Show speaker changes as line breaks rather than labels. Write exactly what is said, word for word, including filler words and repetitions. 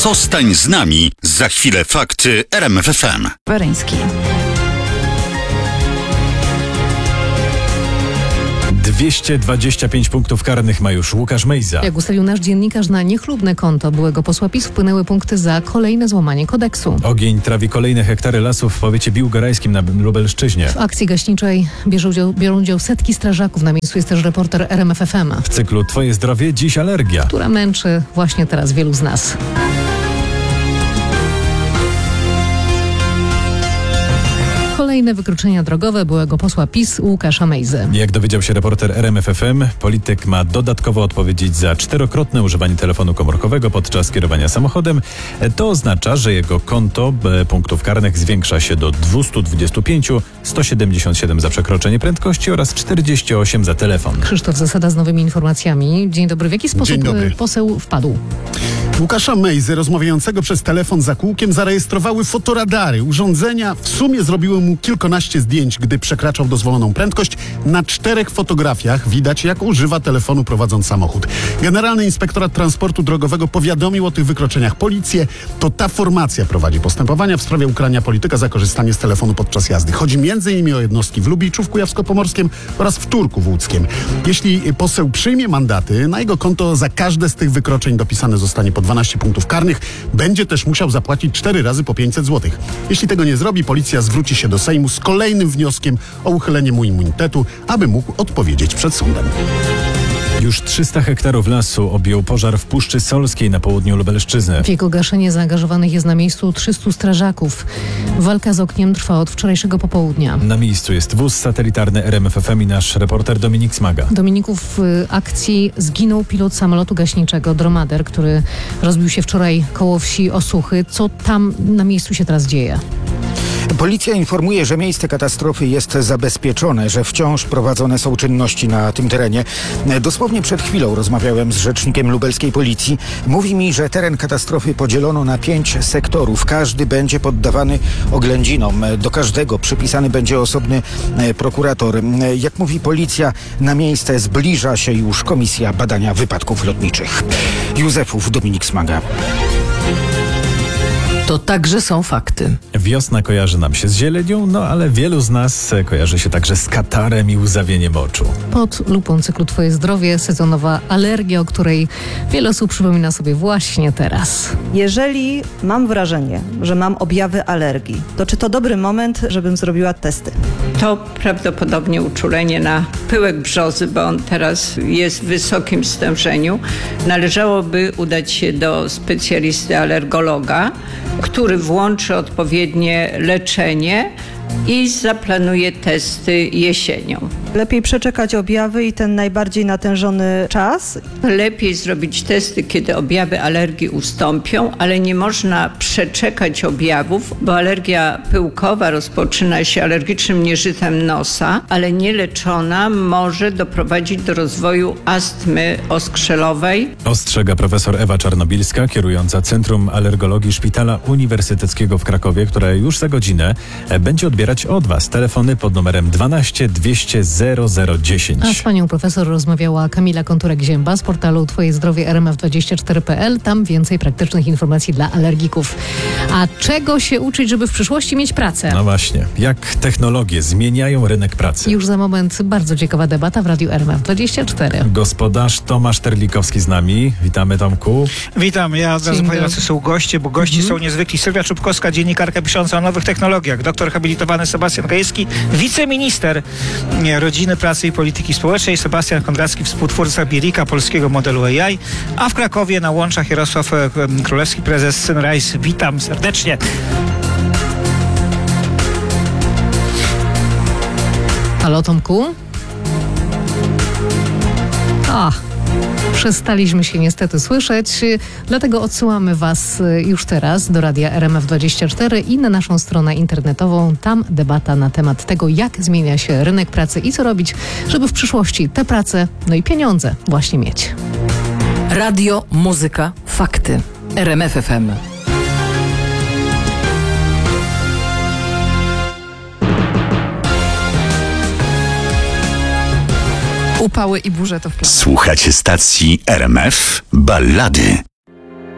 Zostań z nami. Za chwilę fakty R M F F M.
Weryński.
dwieście dwadzieścia pięć punktów karnych ma już Łukasz Mejza.
Jak ustalił nasz dziennikarz, na niechlubne konto byłego posła PiS wpłynęły punkty za kolejne złamanie kodeksu.
Ogień trawi kolejne hektary lasów w powiecie biłgorajskim na Lubelszczyźnie.
W akcji gaśniczej bierze udział, biorą udział setki strażaków. Na miejscu jest też reporter R M F F M.
W cyklu Twoje zdrowie dziś alergia,
która męczy właśnie teraz wielu z nas. Kolejne wykroczenia drogowe byłego posła PiS Łukasza Mejzy.
Jak dowiedział się reporter R M F F M, polityk ma dodatkowo odpowiedzieć za czterokrotne używanie telefonu komórkowego podczas kierowania samochodem. To oznacza, że jego konto punktów karnych zwiększa się do dwieście dwadzieścia pięć, sto siedemdziesiąt siedem za przekroczenie prędkości oraz czterdzieści osiem za telefon.
Krzysztof Zasada z nowymi informacjami. Dzień dobry. W jaki sposób poseł wpadł?
Łukasza Mejzy rozmawiającego przez telefon za kółkiem zarejestrowały fotoradary. Urządzenia w sumie zrobiły mu kilkanaście zdjęć, gdy przekraczał dozwoloną prędkość. Na czterech fotografiach widać, jak używa telefonu prowadząc samochód. Generalny Inspektorat Transportu Drogowego powiadomił o tych wykroczeniach policję. To ta formacja prowadzi postępowania w sprawie ukarania polityka za korzystanie z telefonu podczas jazdy. Chodzi między innymi o jednostki w Lubiczu, w Kujawsko-Pomorskiem oraz w Turku w Łódzkiem. Jeśli poseł przyjmie mandaty, na jego konto za każde z tych wykroczeń dopisane zostanie po dwanaście punktów karnych. Będzie też musiał zapłacić cztery razy po pięćset złotych. Jeśli tego nie zrobi, policja zwróci się do Sejmu z kolejnym wnioskiem o uchylenie mu immunitetu, aby mógł odpowiedzieć przed sądem.
Już trzysta hektarów lasu objął pożar w Puszczy Solskiej na południu Lubelszczyzny.
W jego gaszenie zaangażowanych jest na miejscu trzystu strażaków. Walka z ogniem trwa od wczorajszego popołudnia.
Na miejscu jest wóz satelitarny R M F F M i nasz reporter Dominik Smaga.
Dominiku, w akcji zginął pilot samolotu gaśniczego Dromader, który rozbił się wczoraj koło wsi Osuchy. Co tam na miejscu się teraz dzieje?
Policja informuje, że miejsce katastrofy jest zabezpieczone, że wciąż prowadzone są czynności na tym terenie. Dosłownie przed chwilą rozmawiałem z rzecznikiem lubelskiej policji. Mówi mi, że teren katastrofy podzielono na pięć sektorów. Każdy będzie poddawany oględzinom. Do każdego przypisany będzie osobny prokurator. Jak mówi policja, na miejsce zbliża się już Komisja Badania Wypadków Lotniczych. Józefów, Dominik Smaga.
To także są fakty.
Wiosna kojarzy nam się z zielenią, no ale wielu z nas kojarzy się także z katarem i łzawieniem oczu.
Pod lupą cyklu Twoje zdrowie sezonowa alergia, o której wiele osób przypomina sobie właśnie teraz.
Jeżeli mam wrażenie, że mam objawy alergii, to czy to dobry moment, żebym zrobiła testy?
To prawdopodobnie uczulenie na pyłek brzozy, bo on teraz jest w wysokim stężeniu. Należałoby udać się do specjalisty alergologa, który włączy odpowiednie leczenie i zaplanuje testy jesienią.
Lepiej przeczekać objawy i ten najbardziej natężony czas?
Lepiej zrobić testy, kiedy objawy alergii ustąpią, ale nie można przeczekać objawów, bo alergia pyłkowa rozpoczyna się alergicznym nieżytem nosa, ale nieleczona może doprowadzić do rozwoju astmy oskrzelowej.
Ostrzega profesor Ewa Czarnobilska, kierująca Centrum Alergologii Szpitala Uniwersyteckiego w Krakowie, która już za godzinę będzie odbierać od Was telefony pod numerem dwanaście dwieście zero zero dziesięć.
A z panią profesor rozmawiała Kamila Konturek-Zięba z portalu Twoje zdrowie R M F dwadzieścia cztery kropka p l. Tam więcej praktycznych informacji dla alergików. A czego się uczyć, żeby w przyszłości mieć pracę?
No właśnie. Jak technologie zmieniają rynek pracy?
Już za moment bardzo ciekawa debata w Radiu R M F dwadzieścia cztery.
Gospodarz Tomasz Terlikowski z nami. Witamy, Tomku.
Witam. Ja od razu powiem, jacy są goście, bo gości
Mhm.
są niezwykli. Sylwia Czubkowska, dziennikarka pisząca o nowych technologiach. Doktor habilitowany Sebastian Gajewski, wiceminister Rodziny, Pracy i Polityki Społecznej. Sebastian Kondracki, współtwórca Birika, polskiego modelu A I. A w Krakowie na łączach Jarosław Królewski, prezes Synrise. Witam serdecznie.
Halo, Tomku? A, przestaliśmy się niestety słyszeć, dlatego odsyłamy Was już teraz do Radia R M F dwadzieścia cztery i na naszą stronę internetową. Tam debata na temat tego, jak zmienia się rynek pracy i co robić, żeby w przyszłości tę pracę, no i pieniądze właśnie mieć.
Radio, muzyka, fakty. R M F F M.
Upały i burze to w planie.
Słuchacie stacji R M F Ballady.